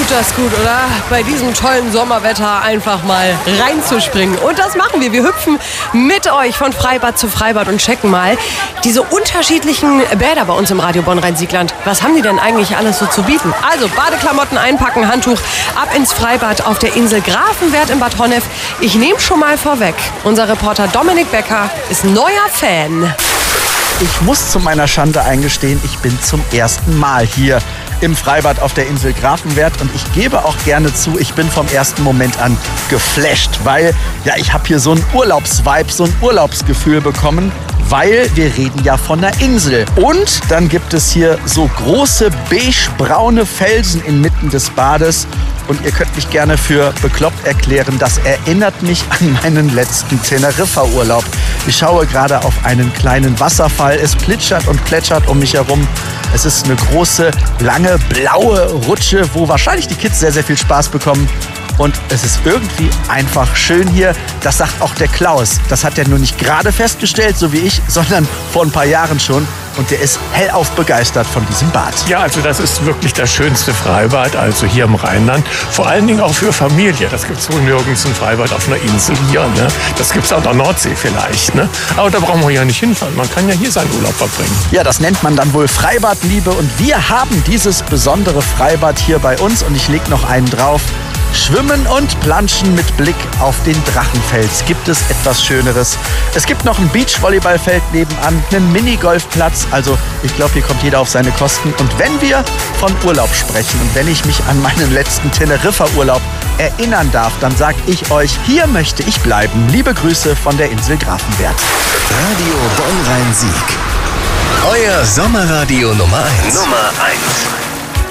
tut das gut, oder? Bei diesem tollen Sommerwetter einfach mal reinzuspringen. Und das machen wir. Wir hüpfen mit euch von Freibad zu Freibad und checken mal diese unterschiedlichen Bäder bei uns im Radio Bonn-Rhein-Siegland. Was haben die denn eigentlich alles so zu bieten? Also Badeklamotten einpacken, Handtuch, ab ins Freibad auf der Insel Grafenwert in Bad Honnef. Ich nehme schon mal vorweg, unser Reporter Dominik Becker ist neuer Fan. Ich muss zu meiner Schande eingestehen, ich bin zum ersten Mal hier im Freibad auf der Insel Grafenwert und ich gebe auch gerne zu, ich bin vom ersten Moment an geflasht, weil ja, ich habe hier so einen Urlaubsvibe, so ein Urlaubsgefühl bekommen, weil wir reden ja von einer Insel. Und dann gibt es hier so große beige-braune Felsen inmitten des Bades. Und ihr könnt mich gerne für bekloppt erklären, das erinnert mich an meinen letzten Teneriffa-Urlaub. Ich schaue gerade auf einen kleinen Wasserfall. Es plitschert und plätschert um mich herum. Es ist eine große, lange, blaue Rutsche, wo wahrscheinlich die Kids sehr, sehr viel Spaß bekommen. Und es ist irgendwie einfach schön hier. Das sagt auch der Klaus. Das hat er nur nicht gerade festgestellt, so wie ich, sondern vor ein paar Jahren schon. Und der ist hellauf begeistert von diesem Bad. Ja, also das ist wirklich das schönste Freibad, also hier im Rheinland. Vor allen Dingen auch für Familie. Das gibt es wohl nirgends ein Freibad auf einer Insel hier. Ne? Das gibt es an der Nordsee vielleicht. Ne? Aber da brauchen wir ja nicht hinfahren. Man kann ja hier seinen Urlaub verbringen. Ja, das nennt man dann wohl Freibadliebe. Und wir haben dieses besondere Freibad hier bei uns. Und ich lege noch einen drauf. Schwimmen und Planschen mit Blick auf den Drachenfels. Gibt es etwas Schöneres? Es gibt noch ein Beachvolleyballfeld nebenan, einen Minigolfplatz. Also ich glaube, hier kommt jeder auf seine Kosten. Und wenn wir von Urlaub sprechen und wenn ich mich an meinen letzten Teneriffa-Urlaub erinnern darf, dann sage ich euch, hier möchte ich bleiben. Liebe Grüße von der Insel Grafenwert. Radio Bonn-Rhein-Sieg. Euer Sommerradio Nummer 1. Nummer 1.